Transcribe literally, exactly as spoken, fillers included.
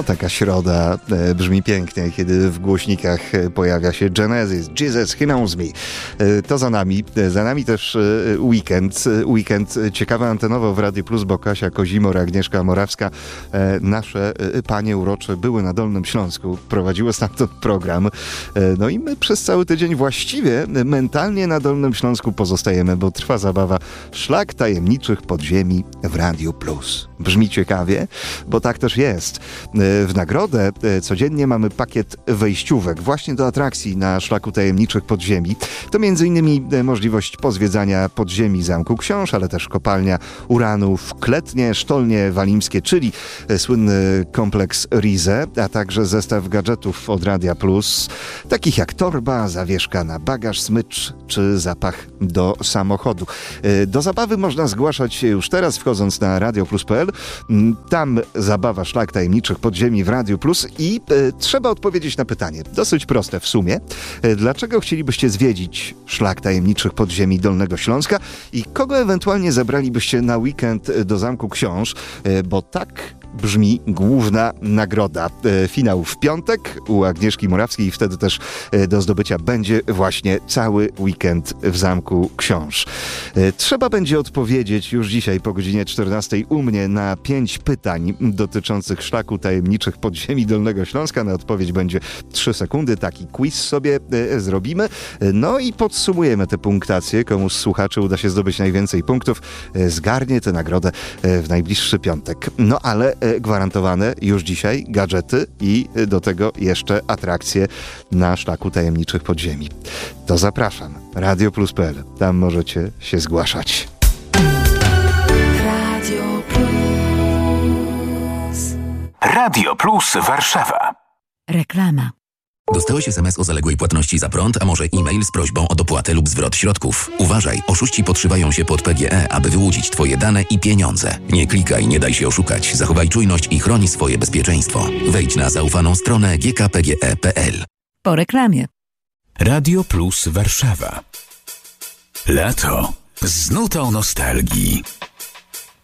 taka środa e, brzmi pięknie, kiedy w głośnikach pojawia się Genesis, Jesus, He Knows Me. E, to za nami. E, za nami też e, weekend. E, weekend ciekawy antenowo w Radiu Plus, bo Kasia Kozimor, Agnieszka Morawska, e, nasze e, panie urocze były na Dolnym Śląsku. Prowadziły stamtąd program. E, no i my przez cały tydzień właściwie mentalnie na Dolnym Śląsku pozostajemy, bo trwa zabawa Szlak tajemniczych podziemi w Radiu Plus. Brzmi ciekawie, bo tak też jest. W nagrodę codziennie mamy pakiet wejściówek właśnie do atrakcji na Szlaku Tajemniczych Podziemi. To między innymi możliwość pozwiedzania podziemi Zamku Książ, ale też kopalnia uranu w Kletnie, Sztolnie Walimskie, czyli słynny kompleks Rize, a także zestaw gadżetów od Radia Plus, takich jak torba, zawieszka na bagaż, smycz czy zapach do samochodu. Do zabawy można zgłaszać się już teraz, wchodząc na radioplus kropka p l. Tam zabawa Szlak Tajemniczych Podziemi w Radiu Plus i e, trzeba odpowiedzieć na pytanie, dosyć proste w sumie. E, dlaczego chcielibyście zwiedzić Szlak Tajemniczych Podziemi Dolnego Śląska i kogo ewentualnie zabralibyście na weekend do Zamku Książ? E, bo tak brzmi główna nagroda. E, finał w piątek u Agnieszki Morawskiej i wtedy też e, do zdobycia będzie właśnie cały weekend w Zamku Książ. E, trzeba będzie odpowiedzieć już dzisiaj po godzinie czternastej u mnie na pięć pytań dotyczących Szlaku Tajemniczych Podziemi Dolnego Śląska. Na odpowiedź będzie trzy sekundy. Taki quiz sobie e, zrobimy. E, no i podsumujemy tę punktację. Komu z słuchaczy uda się zdobyć najwięcej punktów, e, zgarnie tę nagrodę e, w najbliższy piątek. No ale gwarantowane już dzisiaj gadżety i do tego jeszcze atrakcje na Szlaku Tajemniczych Podziemi. To zapraszam. radioplus kropka p l. Tam możecie się zgłaszać. Radio Plus. Radio Plus Warszawa. Reklama. Dostałeś es em es o zaległej płatności za prąd, a może e-mail z prośbą o dopłatę lub zwrot środków. Uważaj, oszuści podszywają się pod P G E, aby wyłudzić Twoje dane i pieniądze. Nie klikaj, nie daj się oszukać. Zachowaj czujność i chroni swoje bezpieczeństwo. Wejdź na zaufaną stronę g k p g e kropka p l. Po reklamie. Radio Plus Warszawa. Lato z nutą nostalgii.